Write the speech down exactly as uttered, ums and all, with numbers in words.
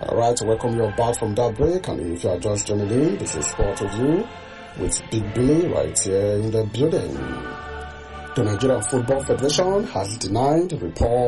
All right, welcome you back from that break. And if you are just joining in, this is Sport Review with Big Billy right here in the building. The Nigerian Football Federation has denied report